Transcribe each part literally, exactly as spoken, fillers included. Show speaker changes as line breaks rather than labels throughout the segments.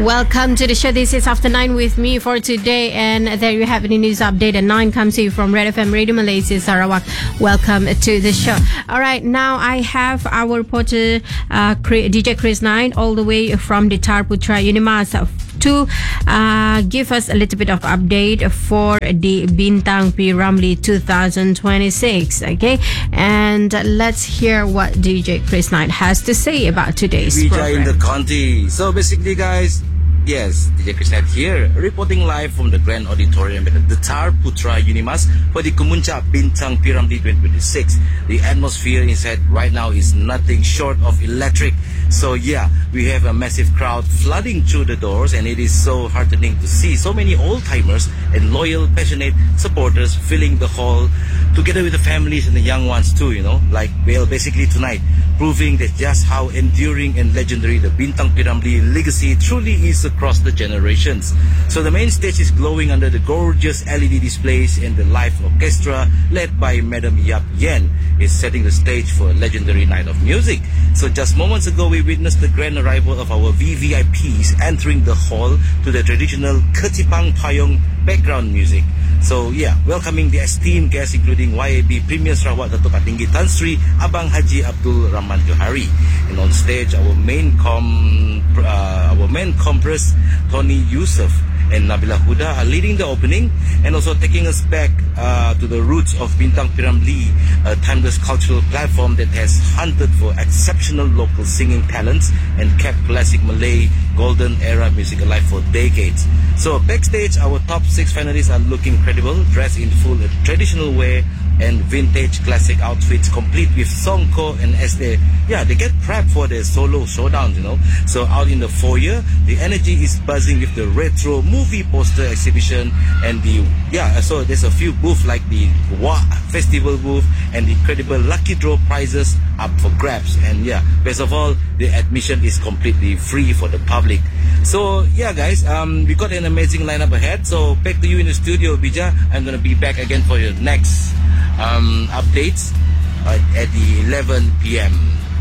Welcome to the show. This is After Nine with me for today, and there you have the news update at nine comes to you from Red F M Radio Malaysia Sarawak. Welcome to the show. All right, now I have our reporter uh, D J Chris Knight all the way from the Tar Putra Unimas to uh, give us a little bit of update for the Bintang P Ramlee twenty twenty-six. Okay, and let's hear what D J Chris Knight has to say about today's
Vijay
program.
in the county. So basically, guys, yes, D J Chris Knight here, reporting live from the Grand Auditorium at the Tar Putra Unimas for the Kemuncak Bintang P Ramlee twenty twenty-six. The atmosphere inside right now is nothing short of electric. So yeah, we have a massive crowd flooding through the doors, and it is so heartening to see so many old-timers and loyal, passionate supporters filling the hall, together with the families and the young ones too, you know, like, well, basically tonight, proving that just how enduring and legendary the Bintang P Ramlee legacy truly is across the generations. So the main stage is glowing under the gorgeous L E D displays, and the live orchestra led by Madam Yap Yen is setting the stage for a legendary night of music. So just moments ago, we witnessed the grand arrival of our V V I Ps entering the hall to the traditional Ketipang Payung background music. So yeah, welcoming the esteemed guests including Y A B Premier Sarawak Datuk Tinggi Tan Sri Abang Haji Abdul Rahman Johari, and on stage our main com uh, our main compress Tony Yusof and Nabila Huda are leading the opening, and also taking us back uh, to the roots of Bintang P Ramlee, a timeless cultural platform that has hunted for exceptional local singing talents and kept classic Malay golden era music alive for decades. So backstage, our top six finalists are looking incredible, dressed in full traditional wear and vintage classic outfits, complete with songko, and as they yeah they get prepped for their solo showdowns, you know. So out in the foyer, the energy is buzzing with the retro movie poster exhibition, and the yeah so there's a few booths like the Wah Festival booth and the incredible lucky draw prizes up for grabs. And yeah, best of all, the admission is completely free for the public. So yeah, guys, um we got an amazing lineup ahead. So back to you in the studio, Bija. I'm gonna be back again for your next um updates uh, at the eleven p m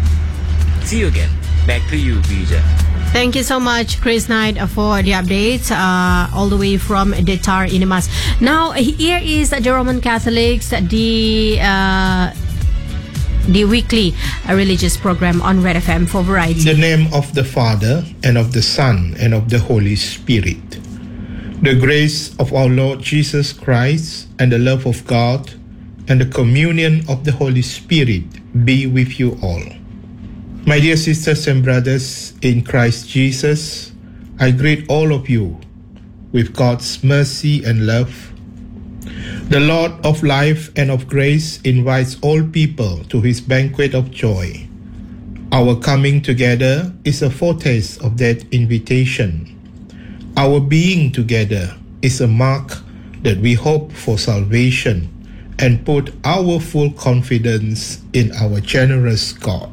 See you again. Back to you, Bija.
Thank you so much, Chris Knight, for the updates uh, all the way from the Tar Unimas. Now, here is the Roman Catholics, the uh, the weekly uh, religious program on Red F M for Variety.
In the name of the Father, and of the Son, and of the Holy Spirit. The grace of our Lord Jesus Christ, and the love of God, and the communion of the Holy Spirit be with you all. My dear sisters and brothers in Christ Jesus, I greet all of you with God's mercy and love. The Lord of life and of grace invites all people to his banquet of joy. Our coming together is a foretaste of that invitation. Our being together is a mark that we hope for salvation and put our full confidence in our generous God.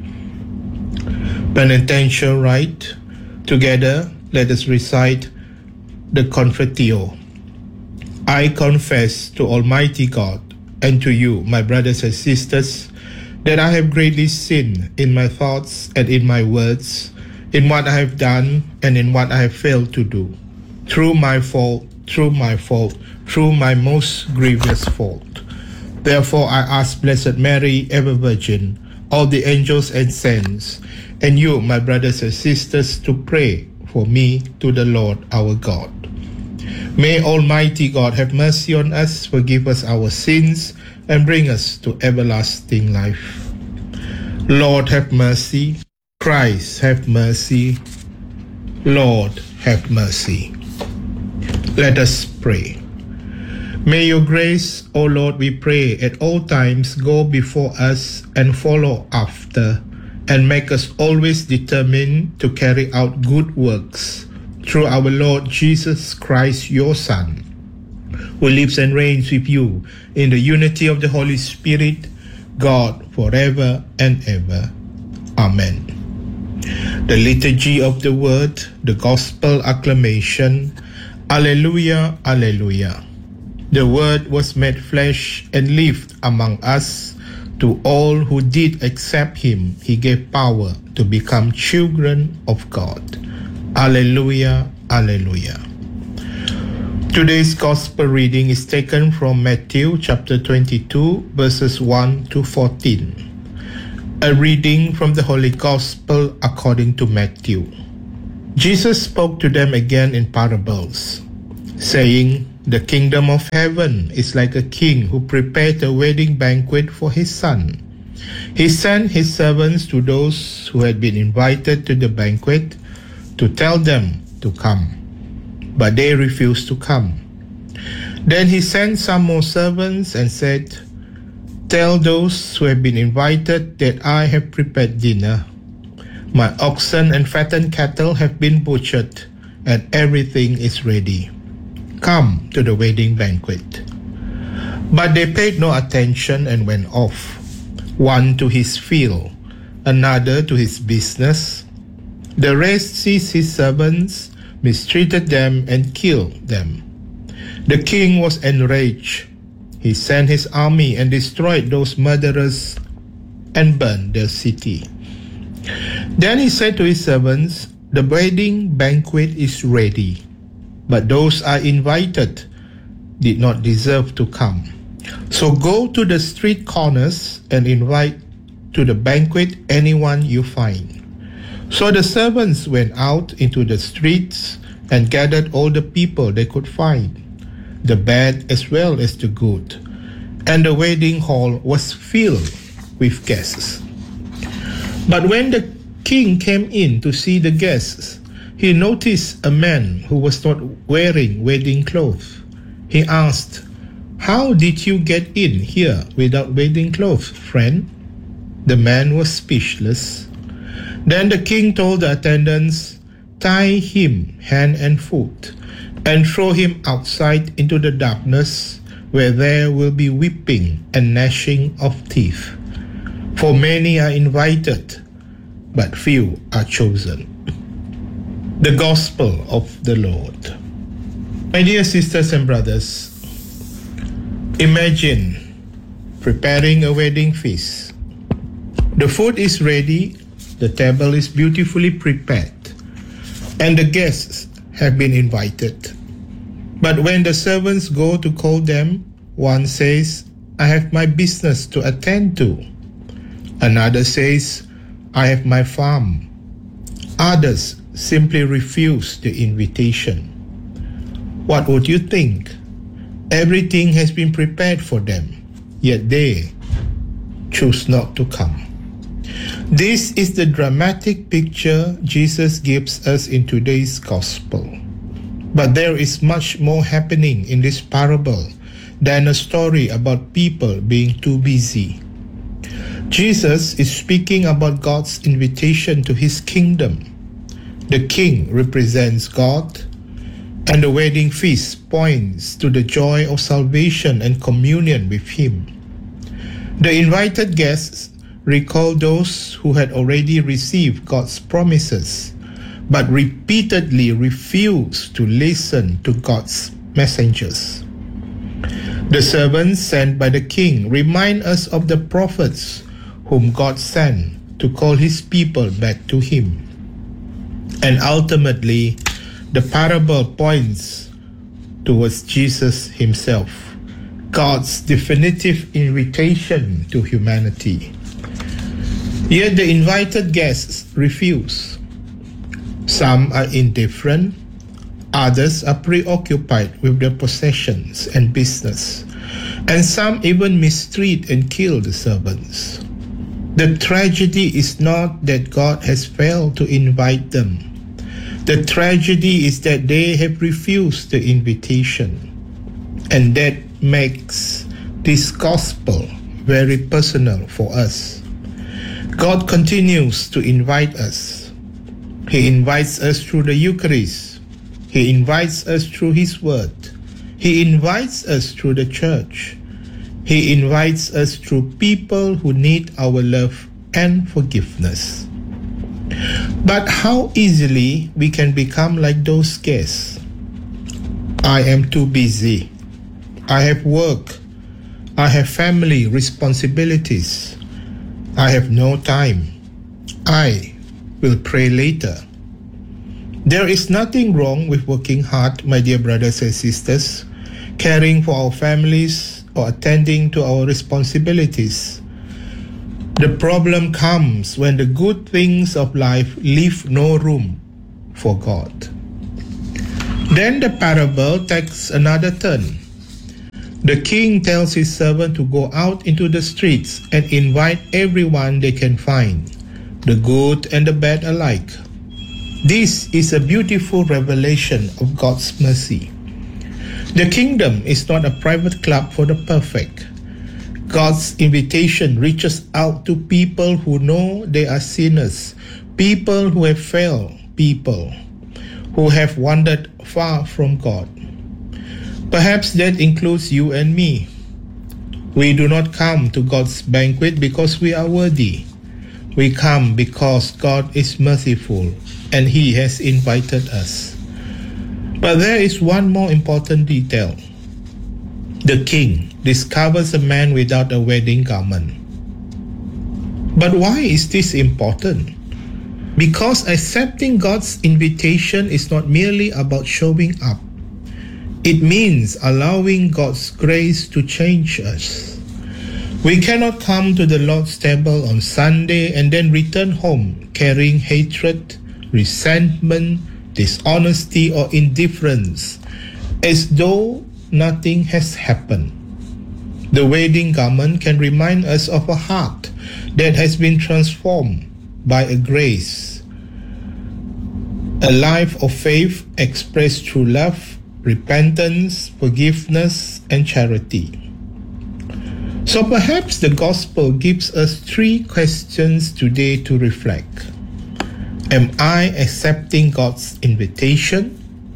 Penitential rite. Together, let us recite the Confessio. I confess to Almighty God and to you, my brothers and sisters, that I have greatly sinned in my thoughts and in my words, in what I have done and in what I have failed to do, through my fault, through my fault, through my most grievous fault. Therefore I ask Blessed Mary, ever Virgin, all the angels and saints, and you, my brothers and sisters, to pray for me to the Lord our God. May Almighty God have mercy on us, forgive us our sins, and bring us to everlasting life. Lord, have mercy. Christ, have mercy. Lord, have mercy. Let us pray. May your grace, O Lord, we pray, at all times go before us and follow after, and make us always determined to carry out good works through our Lord Jesus Christ, your Son, who lives and reigns with you in the unity of the Holy Spirit, God, forever and ever. Amen. The Liturgy of the Word, the Gospel Acclamation. Alleluia, Alleluia. The Word was made flesh and lived among us. To all who did accept him, he gave power to become children of God. Alleluia, Alleluia. Today's Gospel reading is taken from Matthew chapter twenty-two, verses one to fourteen. A reading from the Holy Gospel according to Matthew. Jesus spoke to them again in parables, saying, "The kingdom of heaven is like a king who prepared a wedding banquet for his son. He sent his servants to those who had been invited to the banquet to tell them to come, but they refused to come. Then he sent some more servants and said, 'Tell those who have been invited that I have prepared dinner. My oxen and fattened cattle have been butchered, and everything is ready. Come to the wedding banquet.' But they paid no attention and went off, one to his field, another to his business. The rest seized his servants, mistreated them, and killed them. The king was enraged. He sent his army and destroyed those murderers and burned their city. Then he said to his servants, 'The wedding banquet is ready, but those are invited did not deserve to come. So go to the street corners and invite to the banquet anyone you find.' So the servants went out into the streets and gathered all the people they could find, the bad as well as the good, and the wedding hall was filled with guests. But when the king came in to see the guests, he noticed a man who was not wearing wedding clothes. He asked, 'How did you get in here without wedding clothes, friend?' The man was speechless. Then the king told the attendants, 'Tie him hand and foot and throw him outside into the darkness, where there will be weeping and gnashing of teeth. For many are invited, but few are chosen.'" The Gospel of the Lord. My dear sisters and brothers, imagine preparing a wedding feast. The food is ready, the table is beautifully prepared, and the guests have been invited. But when the servants go to call them, one says, "I have my business to attend to." Another says, "I have my farm." Others simply refuse the invitation. What would you think? Everything has been prepared for them, yet they choose not to come. This is the dramatic picture Jesus gives us in today's Gospel. But there is much more happening in this parable than a story about people being too busy. Jesus is speaking about God's invitation to his kingdom. The king represents God, and the wedding feast points to the joy of salvation and communion with him. The invited guests recall those who had already received God's promises, but repeatedly refused to listen to God's messengers. The servants sent by the king remind us of the prophets whom God sent to call his people back to him. And ultimately, the parable points towards Jesus himself, God's definitive invitation to humanity. Yet the invited guests refuse. Some are indifferent, others are preoccupied with their possessions and business, and some even mistreat and kill the servants. The tragedy is not that God has failed to invite them. The tragedy is that they have refused the invitation, and that makes this gospel very personal for us. God continues to invite us. He invites us through the Eucharist. He invites us through his word. He invites us through the church. He invites us through people who need our love and forgiveness. But how easily we can become like those guests. I am too busy. I have work. I have family responsibilities. I have no time. I will pray later. There is nothing wrong with working hard, my dear brothers and sisters, caring for our families or attending to our responsibilities. The problem comes when the good things of life leave no room for God. Then the parable takes another turn. The king tells his servant to go out into the streets and invite everyone they can find, the good and the bad alike. This is a beautiful revelation of God's mercy. The kingdom is not a private club for the perfect. God's invitation reaches out to people who know they are sinners, people who have failed, people who have wandered far from God. Perhaps that includes you and me. We do not come to God's banquet because we are worthy. We come because God is merciful and He has invited us. But there is one more important detail. The king discovers a man without a wedding garment. But why is this important? Because accepting God's invitation is not merely about showing up. It means allowing God's grace to change us. We cannot come to the Lord's table on Sunday and then return home carrying hatred, resentment, dishonesty, or indifference, as though nothing has happened. The wedding garment can remind us of a heart that has been transformed by a grace, a life of faith expressed through love, repentance, forgiveness, and charity. So perhaps the gospel gives us three questions today to reflect. Am I accepting God's invitation?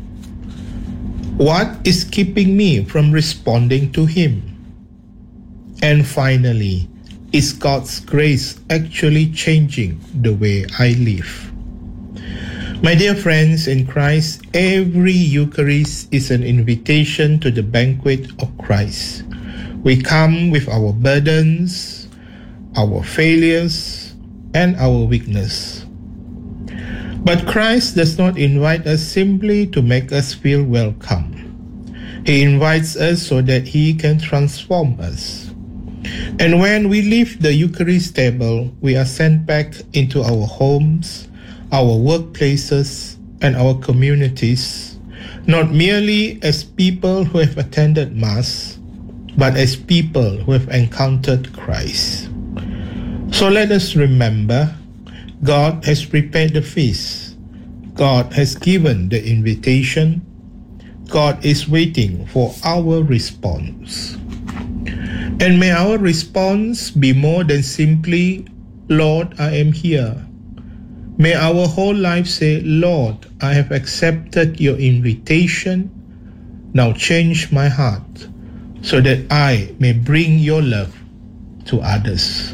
What is keeping me from responding to Him? And finally, is God's grace actually changing the way I live? My dear friends in Christ, every Eucharist is an invitation to the banquet of Christ. We come with our burdens, our failures, and our weakness. But Christ does not invite us simply to make us feel welcome. He invites us so that He can transform us. And when we leave the Eucharist table, we are sent back into our homes, our workplaces, and our communities, not merely as people who have attended Mass, but as people who have encountered Christ. So let us remember, God has prepared the feast. God has given the invitation. God is waiting for our response. And may our response be more than simply, Lord, I am here. May our whole life say, Lord, I have accepted your invitation. Now change my heart so that I may bring your love to others.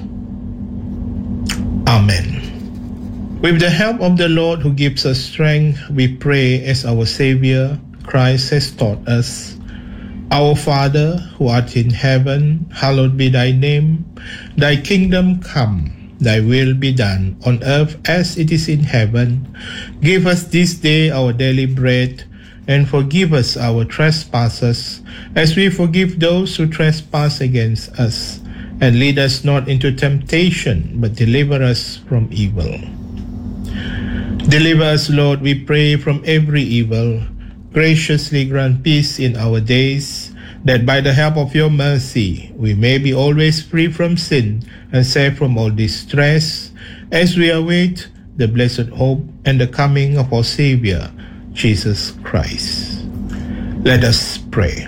Amen. With the help of the Lord who gives us strength, we pray as our Savior Christ has taught us. Our Father, who art in heaven, hallowed be thy name. Thy kingdom come. Thy will be done on earth as it is in heaven. Give us this day our daily bread, and forgive us our trespasses, as we forgive those who trespass against us. And lead us not into temptation, but deliver us from evil. Deliver us, Lord, we pray, from every evil. Graciously grant peace in our days, that by the help of your mercy we may be always free from sin and safe from all distress, as we await the blessed hope and the coming of our Savior, Jesus Christ. Let us pray.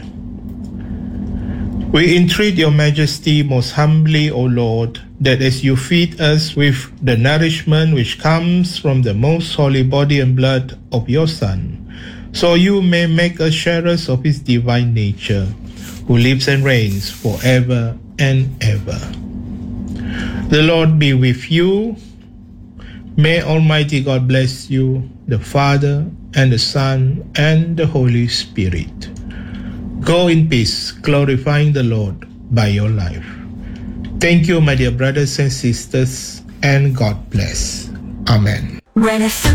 We entreat your majesty most humbly, O Lord, that as you feed us with the nourishment which comes from the most holy body and blood of your Son, so you may make us sharers of his divine nature, who lives and reigns forever and ever. The Lord be with you. May Almighty God bless you, the Father, and the Son, and the Holy Spirit. Go in peace, glorifying the Lord by your life. Thank you, my dear brothers and sisters, and God bless. Amen.